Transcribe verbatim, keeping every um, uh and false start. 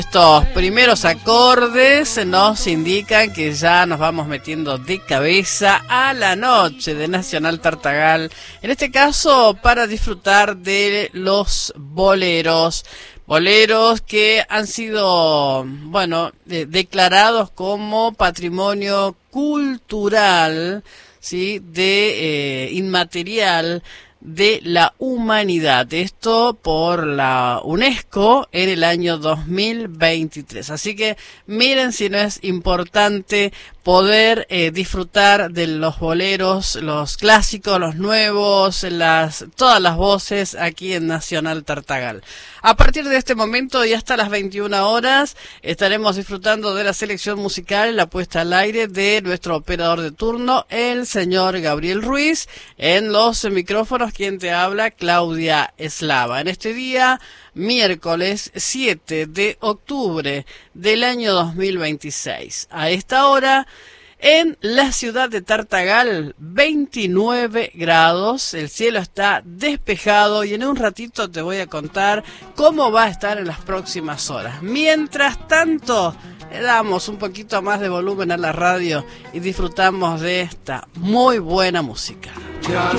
Estos primeros acordes nos indican que ya nos vamos metiendo de cabeza a la noche de Nacional Tartagal, en este caso para disfrutar de los boleros, boleros que han sido, bueno, de, declarados como patrimonio cultural, ¿sí?, de eh, inmaterial de la humanidad, esto por la UNESCO en el año dos mil veintitrés. Así que miren si no es importante poder eh, disfrutar de los boleros, los clásicos, los nuevos, las todas las voces aquí en Nacional Tartagal. A partir de este momento y hasta las veintiuna horas estaremos disfrutando de la selección musical, la puesta al aire de nuestro operador de turno, el señor Gabriel Ruiz. En los micrófonos, quien te habla, Claudia Eslava. En este día, miércoles siete de octubre del año dos mil veintiséis. A esta hora, en la ciudad de Tartagal, veintinueve grados, el cielo está despejado y en un ratito te voy a contar cómo va a estar en las próximas horas. Mientras tanto, le damos un poquito más de volumen a la radio y disfrutamos de esta muy buena música. Ya